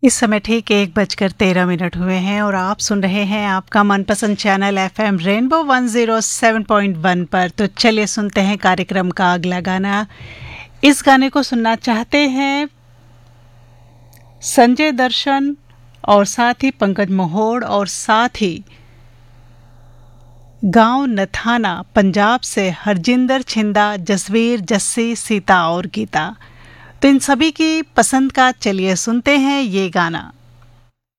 इस समय ठीक 1:13 हुए हैं और आप सुन रहे हैं आपका मनपसंद चैनल FM रेनबो 107.1 पर। तो चलिए सुनते हैं कार्यक्रम का अगला गाना। इस गाने को सुनना चाहते हैं संजय दर्शन और साथ ही पंकज मोहोड़ और साथ ही गांव नथाना पंजाब से हरजिंदर छिंदा, जसवीर, जस्सी, सीता और गीता। तो इन सभी की पसंद का चलिए सुनते हैं ये गाना।